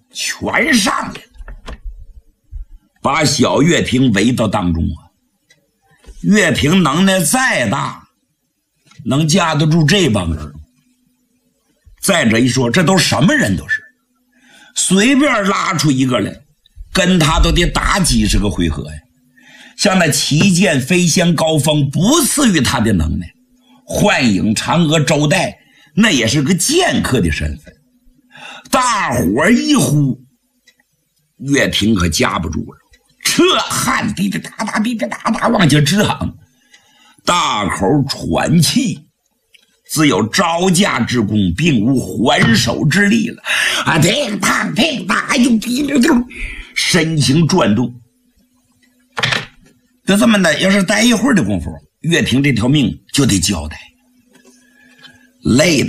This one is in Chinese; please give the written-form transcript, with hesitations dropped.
全上来了，把小岳平围到当中啊。岳平能耐再大，能架得住这帮人？再者一说，这都什么人都是，随便拉出一个来，跟他都得打几十个回合呀。像那旗舰飞仙高峰不次于他的能耐，幻影嫦娥周代那也是个剑客的身份。大伙一呼，岳平可架不住了，这汗滴滴答答滴滴答答往下直淌，大口喘气，自有招架之功，并无还手之力了啊！叮当叮当，哎呦，身形转动。就这么的，要是待一会儿的功夫，岳平这条命就得交代，累的